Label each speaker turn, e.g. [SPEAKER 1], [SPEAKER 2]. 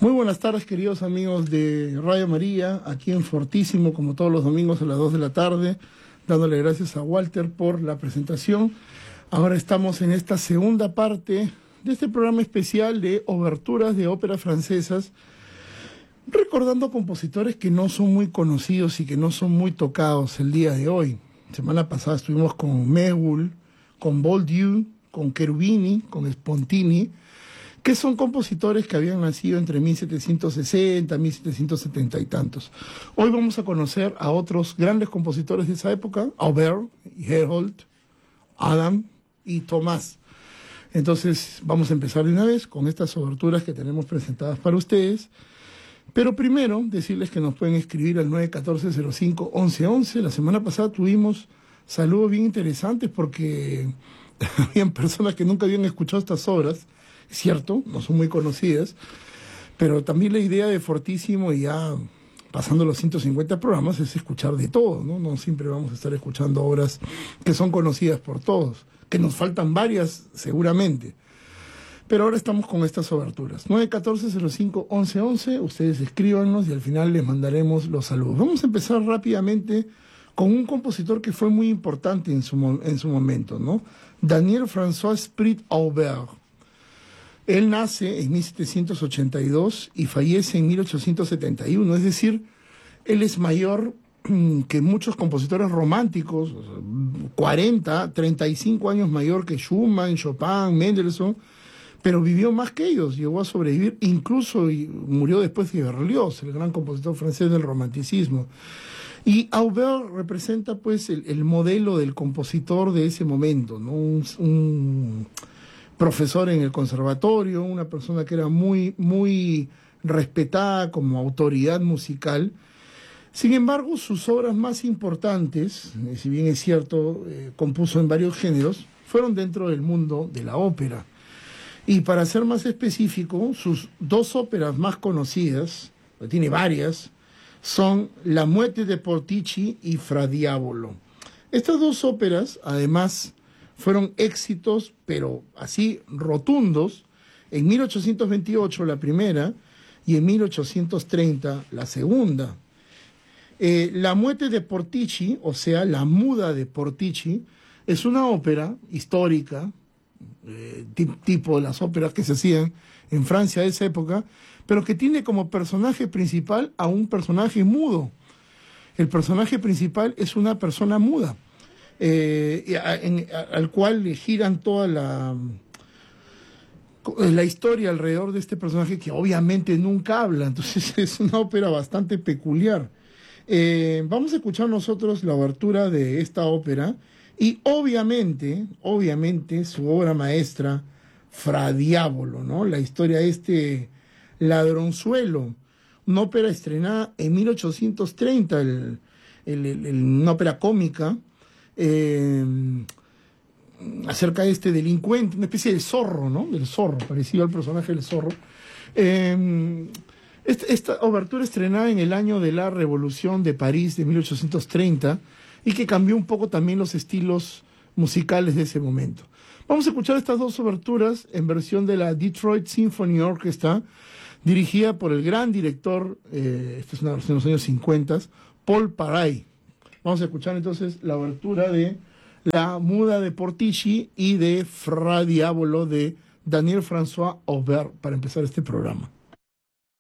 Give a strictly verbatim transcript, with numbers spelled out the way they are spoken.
[SPEAKER 1] Muy buenas tardes, queridos amigos de Radio María, aquí en Fortísimo, como todos los domingos a las dos de la tarde, dándole gracias a Walter por la presentación. Ahora estamos en esta segunda parte de este programa especial de oberturas de óperas francesas, recordando compositores que no son muy conocidos y que no son muy tocados el día de hoy. Semana pasada estuvimos con Méhul, con Boieldieu, con Cherubini, con Spontini, que son compositores que habían nacido entre mil setecientos sesenta, mil setecientos setenta y tantos. Hoy vamos a conocer a otros grandes compositores de esa época, Auber, Herold, Adam y Tomás. Entonces vamos a empezar de una vez con estas oberturas que tenemos presentadas para ustedes. Pero primero decirles que nos pueden escribir al nueve uno cuatro cero cinco once once. La semana pasada tuvimos saludos bien interesantes porque habían personas que nunca habían escuchado estas obras. Cierto, no son muy conocidas, pero también la idea de Fortísimo, y ya pasando los ciento cincuenta programas, es escuchar de todo, ¿no? No siempre vamos a estar escuchando obras que son conocidas por todos, que nos faltan varias seguramente. Pero ahora estamos con estas oberturas. nueve uno cuatro cero cinco once once, ustedes escríbanos y al final les mandaremos los saludos. Vamos a empezar rápidamente con un compositor que fue muy importante en su, en su momento, ¿no? Daniel François Sprit Auber. Él nace en mil setecientos ochenta y dos y fallece en mil ochocientos setenta y uno, es decir, él es mayor que muchos compositores románticos, cuarenta, treinta y cinco años mayor que Schumann, Chopin, Mendelssohn, pero vivió más que ellos, llegó a sobrevivir, incluso y murió después de Berlioz, el gran compositor francés del romanticismo. Y Auber representa pues el, el modelo del compositor de ese momento, ¿no? Un, un profesor en el conservatorio, una persona que era muy, muy respetada como autoridad musical. Sin embargo, sus obras más importantes, eh, si bien es cierto, eh, compuso en varios géneros, fueron dentro del mundo de la ópera. Y para ser más específico, sus dos óperas más conocidas, tiene varias, son La muerte de Portici y Fra Diavolo. Estas dos óperas, además, fueron éxitos, pero así rotundos, en mil ochocientos veintiocho la primera y en mil ochocientos treinta la segunda. Eh, La muerte de Portici, o sea, La muda de Portici, es una ópera histórica, eh, tipo de las óperas que se hacían en Francia de esa época, pero que tiene como personaje principal a un personaje mudo. El personaje principal es una persona muda. Eh, a, en, a, al cual le giran toda la, la historia alrededor de este personaje que obviamente nunca habla, entonces es una ópera bastante peculiar. Eh, vamos a escuchar nosotros la obertura de esta ópera y obviamente, obviamente su obra maestra, Fra Diavolo, ¿no? La historia de este ladronzuelo, una ópera estrenada en mil ochocientos treinta, el, el, el, el, una ópera cómica, Eh, acerca de este delincuente, una especie de zorro, ¿no? Del zorro, parecido al personaje del zorro. Eh, esta, esta obertura estrenada en el año de la Revolución de París de mil ochocientos treinta y que cambió un poco también los estilos musicales de ese momento. Vamos a escuchar estas dos oberturas en versión de la Detroit Symphony Orchestra, dirigida por el gran director, eh, esta es una versión de los años cincuenta, Paul Paray. Vamos a escuchar entonces la obertura de La muda de Portici y de Fra Diavolo de Daniel François Auber para empezar este programa.